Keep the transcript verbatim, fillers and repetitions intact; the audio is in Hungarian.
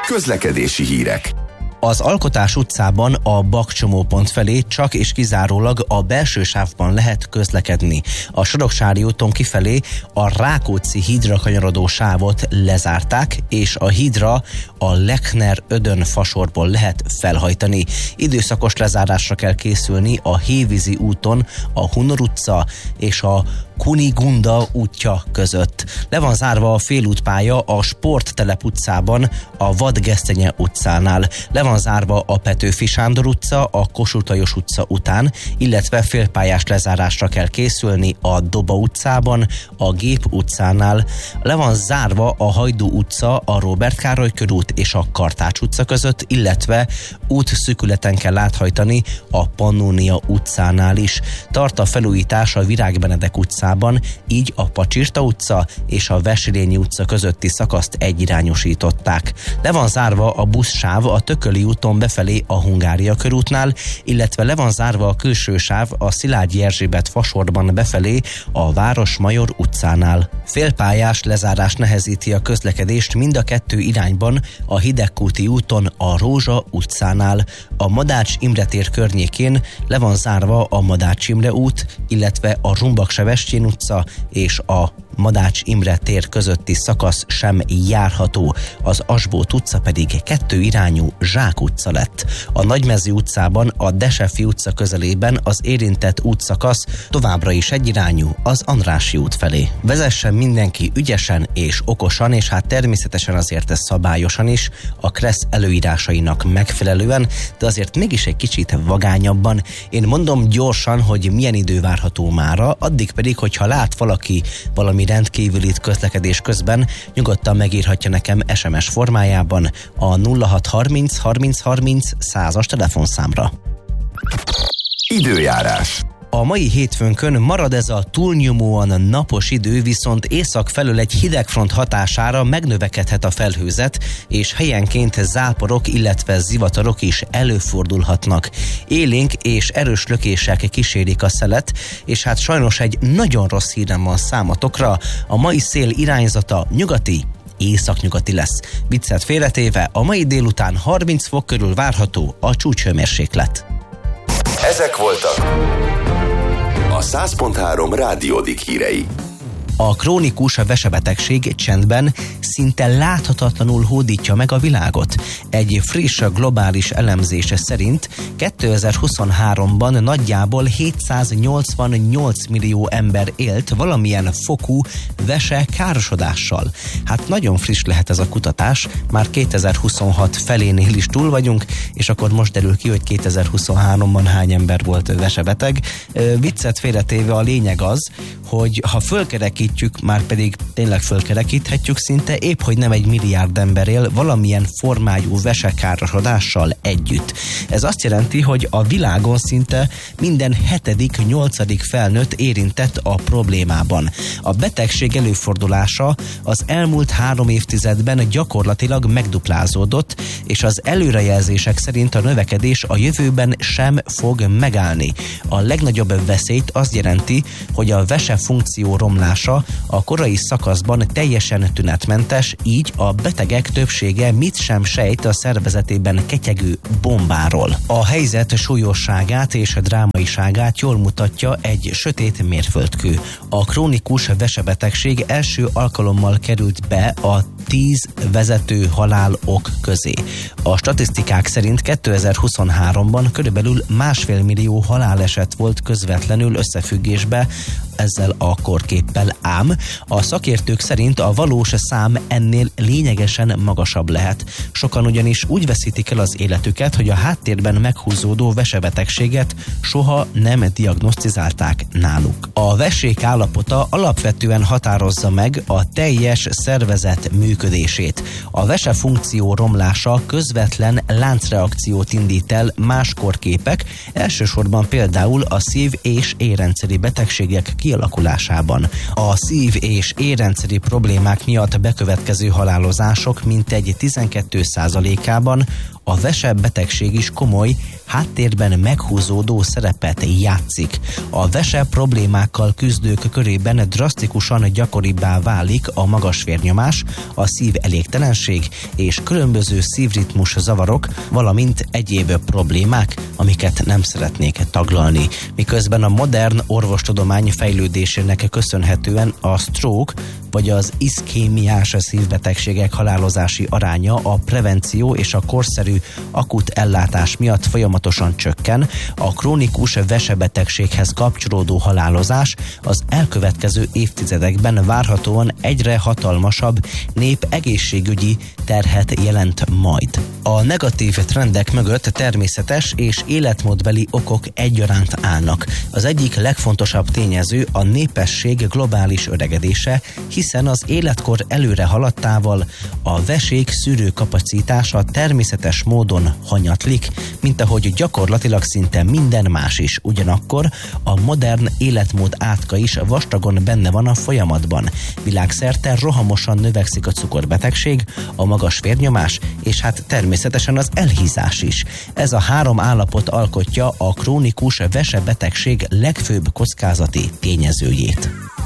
Közlekedési hírek. Az Alkotás utcában a Bakcsomópont felé csak és kizárólag a belső sávban lehet közlekedni. A Soroksári úton kifelé a Rákóczi hídra kanyarodó sávot lezárták, és a hídra a Lechner-Ödön fasorból lehet felhajtani. Időszakos lezárásra kell készülni a Hévízi úton a Hunor utca és a Kunigunda útja között. Le van zárva a félútpálya a Sporttelep utcában, a Vadgesztenye utcánál. Le van zárva a Petőfi Sándor utca, a Kossuth Lajos utca után, illetve félpályás lezárásra kell készülni a Doba utcában, a Gép utcánál. Le van zárva a Hajdú utca, a Róbert Károly körút és a Kartács utca között, illetve útszűkületen kell áthajtani a Pannónia utcánál is. Tart a felújítás a Virág Benedek utcában, így a Pacsirta utca és a Veselényi utca közötti szakaszt egyirányosították. Le van zárva a buszsáv a Tököli úton befelé a Hungária körútnál, illetve le van zárva a külső sáv a Szilágyi Erzsébet fasorban befelé a Városmajor utcánál. Félpályás lezárás nehezíti a közlekedést mind a kettő irányban a Hidegkúti úton a Rózsa utcánál. A Madács Imre tér környékén le van zárva a Madács Imre út, illetve a Rumbak-Sebestyén utca és a Madács Imre tér közötti szakasz sem járható, az Asbót utca pedig kettő irányú Zsák utca lett. A Nagymező utcában a Desefi utca közelében az érintett útszakasz továbbra is egyirányú az Andrássy út felé. Vezessen mindenki ügyesen és okosan, és hát természetesen azért ez szabályosan is, a Kressz előírásainak megfelelően, de azért mégis egy kicsit vagányabban. Én mondom gyorsan, hogy milyen idő várható mára, addig pedig, hogyha lát valaki valami rendkívülit közlekedés közben, nyugodtan megírhatja nekem es em es formájában a nulla hat harminc harminc harminc százas telefonszámra. Időjárás. A mai hétfőnkön marad ez a túlnyomóan napos idő, viszont észak felől egy hidegfront hatására megnövekedhet a felhőzet, és helyenként záporok, illetve zivatarok is előfordulhatnak. Élénk és erős lökések kísérik a szelet, és hát sajnos egy nagyon rossz hírem van számotokra, a mai szél irányzata nyugati, északnyugati lesz. Viccet félretéve, a mai délután harminc fok körül várható a csúcshőmérséklet. Ezek voltak a száz pont három Rádiódik hírei. A krónikus vesebetegség csendben, szinte láthatatlanul hódítja meg a világot. Egy friss globális elemzés szerint kétezer-huszonháromban nagyjából hétszáznyolcvannyolc millió ember élt valamilyen fokú vese károsodással. Hát nagyon friss lehet ez a kutatás, már kétezer-huszonhat felénél is túl vagyunk, és akkor most derül ki, hogy kétezer-huszonháromban hány ember volt vesebeteg. Viccet félretéve a lényeg az, hogy ha fölkerekít már pedig tényleg fölkerekíthetjük szinte, épp hogy nem egy milliárd ember él valamilyen formájú vesekárosodással együtt. Ez azt jelenti, hogy a világon szinte minden hetedik, nyolcadik felnőtt érintett a problémában. A betegség előfordulása az elmúlt három évtizedben gyakorlatilag megduplázódott, és az előrejelzések szerint a növekedés a jövőben sem fog megállni. A legnagyobb veszélyt azt jelenti, hogy a vese funkció romlása a korai szakaszban teljesen tünetmentes, így a betegek többsége mit sem sejt a szervezetében ketyegő bombáról. A helyzet súlyosságát és drámaiságát jól mutatja egy sötét mérföldkő. A krónikus vesebetegség első alkalommal került be a tíz vezető halálok közé. A statisztikák szerint kétezer-huszonháromban körülbelül másfél millió haláleset volt közvetlenül összefüggésbe ezzel a kórképpel, ám a szakértők szerint a valós szám ennél lényegesen magasabb lehet. Sokan ugyanis úgy veszítik el az életüket, hogy a háttérben meghúzódó vesebetegséget soha nem diagnosztizálták náluk. A vesék állapota alapvetően határozza meg a teljes szervezet működését. A vese funkció romlása közvetlen láncreakciót indít el más kórképek, elsősorban például a szív- és érrendszeri betegségek kialakulásában. A szív- és érrendszeri problémák miatt bekövetkező halálozások mintegy tizenkét százalékában a vesebetegség is komoly, háttérben meghúzódó szerepet játszik. A vese problémákkal küzdők körében drasztikusan gyakoribbá válik a magas vérnyomás, a szív elégtelenség és különböző szívritmus zavarok, valamint egyéb problémák, amiket nem szeretnék taglalni. Miközben a modern orvostudomány fejlődésének köszönhetően a stroke vagy az iszkémiás szívbetegségek halálozási aránya a prevenció és a korszerű akut ellátás miatt folyamatosan csökken, a krónikus vesebetegséghez kapcsolódó halálozás az elkövetkező évtizedekben várhatóan egyre hatalmasabb népegészségügyi terhet jelent majd. A negatív trendek mögött természetes és életmódbeli okok egyaránt állnak. Az egyik legfontosabb tényező a népesség globális öregedése, hiszen az életkor előre haladtával a vesék szűrő kapacitása természetes módon hanyatlik, mint ahogy gyakorlatilag szinte minden más is. Ugyanakkor a modern életmód átka is vastagon benne van a folyamatban. Világszerte rohamosan növekszik a cukorbetegség, a magas vérnyomás, és hát természetesen az elhízás is. Ez a három állapot alkotja a krónikus vesebetegség legfőbb kockázati tényezőjét.